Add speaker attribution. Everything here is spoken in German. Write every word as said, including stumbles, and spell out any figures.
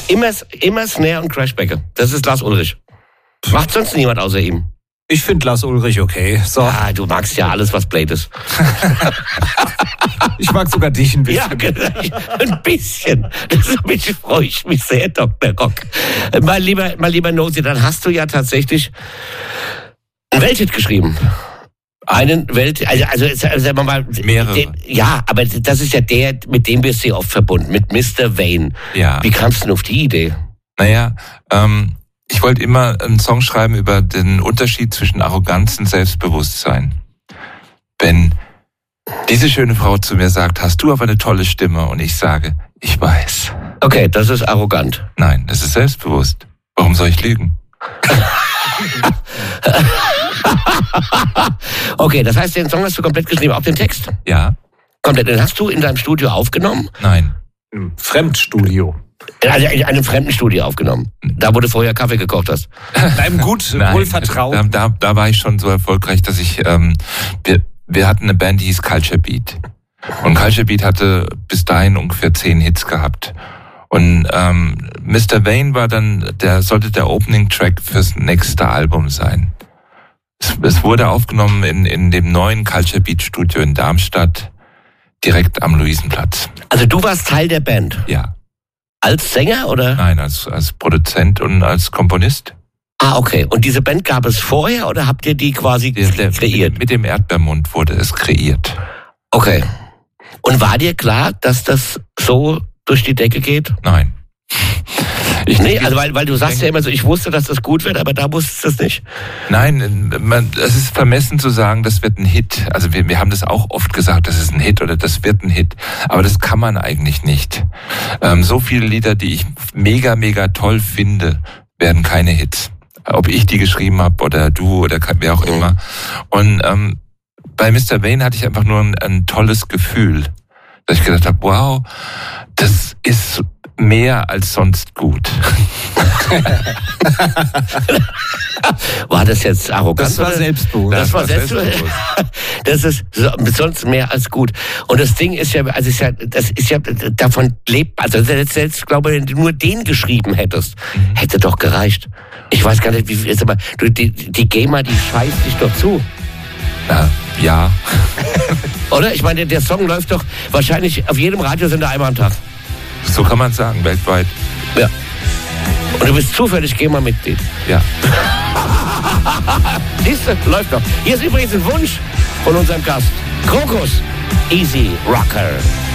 Speaker 1: Immer, immer Snare und Crashbacke. Das ist Lars Ulrich. Macht sonst niemand außer ihm.
Speaker 2: Ich finde Lars Ulrich okay. So.
Speaker 1: Ah, du magst ja alles, was Blade ist.
Speaker 2: Ich mag sogar dich ein bisschen.
Speaker 1: Ja, ein bisschen. Damit freue ich mich sehr, Doktor Rock. Mein lieber, mein lieber Nosy, dann hast du ja tatsächlich einen Welthit geschrieben. Einen Welt, also, also sagen wir mal,
Speaker 3: mehrere.
Speaker 1: Den, ja, aber das ist ja der, mit dem wirst du ja oft verbunden, mit Mister Wayne.
Speaker 3: Ja.
Speaker 1: Wie kamst du denn auf die Idee?
Speaker 3: Naja, ähm, ich wollte immer einen Song schreiben über den Unterschied zwischen Arroganz und Selbstbewusstsein. Wenn diese schöne Frau zu mir sagt, hast du aber eine tolle Stimme, und ich sage, ich weiß.
Speaker 1: Okay, das ist arrogant.
Speaker 3: Nein, das ist selbstbewusst. Warum soll ich lügen?
Speaker 1: Okay, das heißt, den Song hast du komplett geschrieben, auch den Text?
Speaker 3: Ja.
Speaker 1: Komplett, den hast du in deinem Studio aufgenommen?
Speaker 3: Nein.
Speaker 2: Im Fremdstudio.
Speaker 1: Also in einem fremden Studio aufgenommen. Da, wo du vorher Kaffee gekocht hast.
Speaker 2: Einem gut,
Speaker 3: Nein,
Speaker 2: wohl vertraut.
Speaker 3: Da, da, da war ich schon so erfolgreich, dass ich, ähm, wir, wir hatten eine Band, die hieß Culture Beat. Und Culture Beat hatte bis dahin ungefähr zehn Hits gehabt. Und ähm, Mister Wayne war dann, der sollte der Opening-Track fürs nächste Album sein. Es, es wurde aufgenommen in, in dem neuen Culture Beat Studio in Darmstadt, direkt am Luisenplatz.
Speaker 1: Also du warst Teil der Band?
Speaker 3: Ja.
Speaker 1: Als Sänger oder?
Speaker 3: Nein, als, als Produzent und als Komponist.
Speaker 1: Ah, okay. Und diese Band gab es vorher oder habt ihr die quasi
Speaker 3: Der, der,
Speaker 1: kreiert?
Speaker 3: Mit dem Erdbeermund wurde es kreiert.
Speaker 1: Okay. Und war dir klar, dass das so durch die Decke geht?
Speaker 3: Nein. Ich
Speaker 1: nee, also weil, weil du sagst ja immer so, ich wusste, dass das gut wird, aber da wusstest du es nicht.
Speaker 3: Nein, man, es ist vermessen zu sagen, das wird ein Hit. Also wir, wir haben das auch oft gesagt, das ist ein Hit oder das wird ein Hit. Aber das kann man eigentlich nicht. Ähm, so viele Lieder, die ich mega, mega toll finde, werden keine Hits. Ob ich die geschrieben habe oder du oder wer auch immer. Und ähm, bei Mister Wayne hatte ich einfach nur ein, ein tolles Gefühl, dass ich gedacht habe, wow, das ist mehr als sonst gut.
Speaker 1: War das jetzt arrogant?
Speaker 2: Das war
Speaker 1: oder?
Speaker 2: selbstbewusst.
Speaker 1: Das,
Speaker 3: Das
Speaker 1: war
Speaker 3: war
Speaker 1: selbstbewusst. Das ist so, sonst mehr als gut. Und das Ding ist ja, also ist ja, das ist ja, davon lebt, also selbst, selbst glaube, wenn du nur den geschrieben hättest, mhm. hätte doch gereicht. Ich weiß gar nicht, wie viel ist, aber du, die, die GEMA, die scheißt dich doch zu.
Speaker 3: Ja. ja.
Speaker 1: Oder? Ich meine, der Song läuft doch wahrscheinlich auf jedem Radiosender einmal am Tag.
Speaker 3: So kann man sagen, weltweit.
Speaker 1: Ja. Und du bist zufällig GEMA-Mitglied.
Speaker 3: Ja.
Speaker 1: Siehst du, läuft doch. Hier ist übrigens ein Wunsch von unserem Gast. Krokus, Easy Rocker.